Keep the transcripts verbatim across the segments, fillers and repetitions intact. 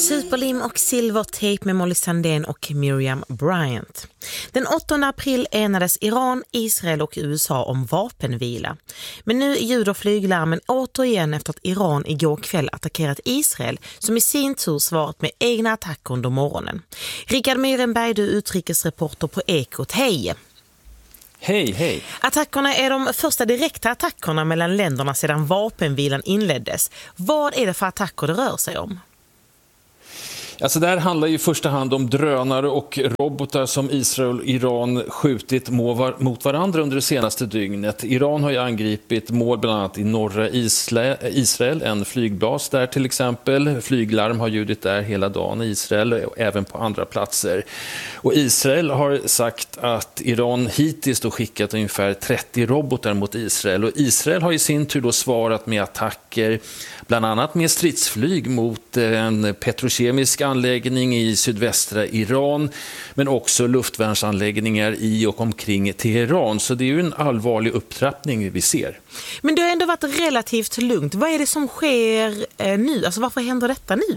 Superlim och silvertejp med Molly Sandén och Miriam Bryant. Den åttonde april enades Iran, Israel och U S A om vapenvila. Men nu ljuder flyglarmen återigen efter att Iran igår kväll attackerat Israel, som i sin tur svarat med egna attacker under morgonen. Rickard Myrenberg, du är utrikesreporter på Ekot. Hej! Hej, hej. Attackerna är de första direkta attackerna mellan länderna sedan vapenvilan inleddes. Vad är det för attacker det rör sig om? Alltså det här handlar ju i första hand om drönare och robotar som Israel och Iran skjutit mot varandra under det senaste dygnet. Iran har ju angripit mål bland annat i norra Israel, en flygbas där till exempel. Flyglarm har ljudit där hela dagen i Israel och även på andra platser. Och Israel har sagt att Iran hittills då skickat ungefär trettio robotar mot Israel. Och Israel har i sin tur då svarat med attacker, bland annat med stridsflyg mot en petrokemisk anläggning i sydvästra Iran, men också luftvärnsanläggningar i och omkring Teheran. Så det är ju en allvarlig upptrappning vi ser. Men det har ändå varit relativt lugnt. Vad är det som sker eh, nu? Alltså varför händer detta nu?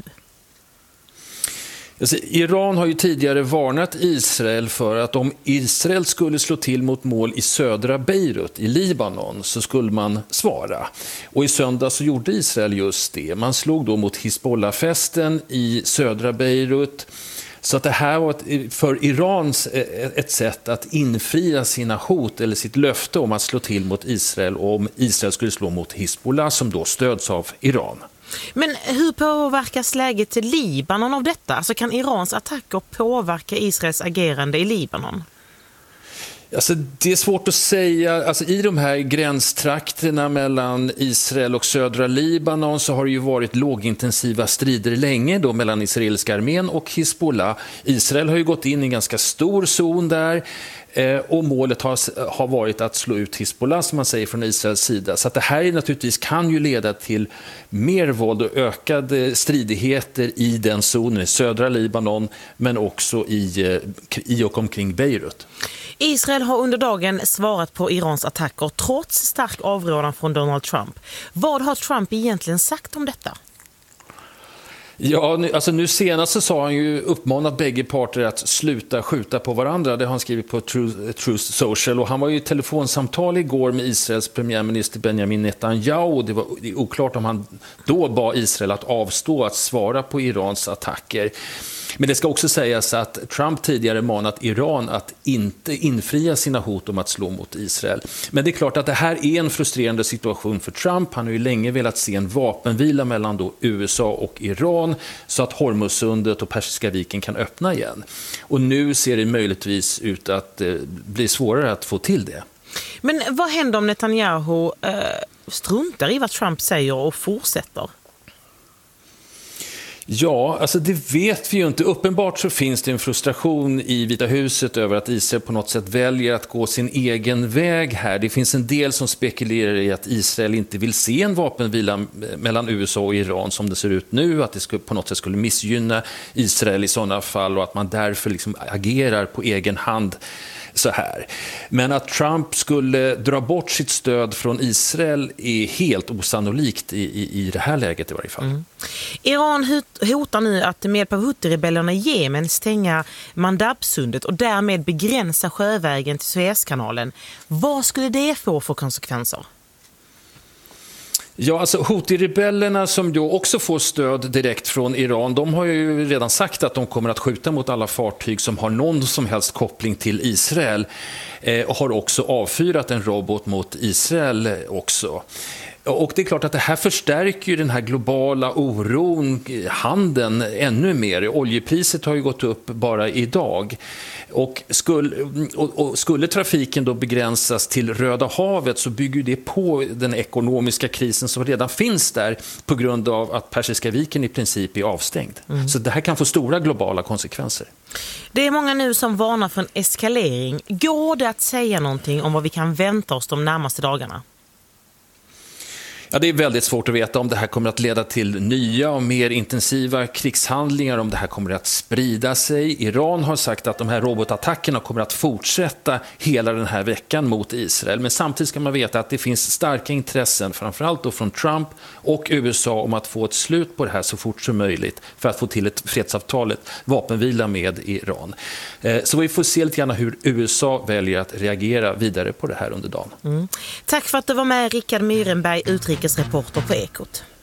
Alltså, Iran har ju tidigare varnat Israel för att om Israel skulle slå till mot mål i södra Beirut i Libanon så skulle man svara. Och i söndag så gjorde Israel just det. Man slog då mot Hizbollah-fästen i södra Beirut. Så att det här var ett, för Irans ett sätt att infria sina hot eller sitt löfte om att slå till mot Israel, och om Israel skulle slå mot Hizbollah som då stöds av Iran. Men hur påverkas läget till Libanon av detta? Alltså kan Irans attacker påverka Israels agerande i Libanon? Alltså, det är svårt att säga. Alltså, i de här gränstrakterna mellan Israel och södra Libanon så har det ju varit lågintensiva strider länge då mellan israeliska armén och Hizbollah. Israel har ju gått in i en ganska stor zon där. Och målet har, har varit att slå ut Hizbollah, som man säger från Israels sida. Så att det här naturligtvis kan ju leda till mer våld och ökade stridigheter i den zonen i södra Libanon, men också i, i och omkring Beirut. Israel har under dagen svarat på Irans attacker trots stark avrådan från Donald Trump. Vad har Trump egentligen sagt om detta? Ja, nu, alltså nu senast så sa han ju uppmanat bägge parter att sluta skjuta på varandra. Det har han skrivit på Truth, Truth Social. Och han var ju i telefonsamtal igår med Israels premiärminister Benjamin Netanyahu. Det var det är oklart om han då bad Israel att avstå att svara på Irans attacker. Men det ska också sägas att Trump tidigare manat Iran att inte infria sina hot om att slå mot Israel. Men det är klart att det här är en frustrerande situation för Trump. Han har ju länge velat se en vapenvila mellan då U S A och Iran så att Hormuzsundet och Persiska viken kan öppna igen. Och nu ser det möjligtvis ut att eh, bli svårare att få till det. Men vad händer om Netanyahu eh, struntar i vad Trump säger och fortsätter? Ja, alltså det vet vi ju inte. Uppenbart så finns det en frustration i Vita huset över att Israel på något sätt väljer att gå sin egen väg här. Det finns en del som spekulerar i att Israel inte vill se en vapenvila mellan U S A och Iran som det ser ut nu, att det skulle, på något sätt skulle missgynna Israel i sådana fall, och att man därför liksom agerar på egen hand så här. Men att Trump skulle dra bort sitt stöd från Israel är helt osannolikt i, i, i det här läget i varje fall. Mm. Iran hotar nu att med hjälp av Houthi-rebellerna i Jemen stänga Mandabsundet och därmed begränsa sjövägen till Suezkanalen. Vad skulle det få för konsekvenser? Ja, alltså Houthi-rebellerna som då också får stöd direkt från Iran, de har ju redan sagt att de kommer att skjuta mot alla fartyg som har någon som helst koppling till Israel, eh, och har också avfyrat en robot mot Israel också. Och det är klart att det här förstärker ju den här globala oron, handeln ännu mer. Oljepriset har ju gått upp bara idag. Och skulle, och, och skulle trafiken då begränsas till Röda havet så bygger det på den ekonomiska krisen som redan finns där på grund av att Persiska viken i princip är avstängd. Mm. Så det här kan få stora globala konsekvenser. Det är många nu som varnar för en eskalering. Går det att säga någonting om vad vi kan vänta oss de närmaste dagarna? Ja, det är väldigt svårt att veta om det här kommer att leda till nya och mer intensiva krigshandlingar, om det här kommer att sprida sig. Iran har sagt att de här robotattackerna kommer att fortsätta hela den här veckan mot Israel. Men samtidigt ska man veta att det finns starka intressen, framförallt då från Trump och U S A, om att få ett slut på det här så fort som möjligt för att få till ett fredsavtal, ett vapenvila med Iran. Så vi får se lite grann hur U S A väljer att reagera vidare på det här under dagen. Mm. Tack för att du var med, Rickard Myrenberg, utrikesreporter på Ekot.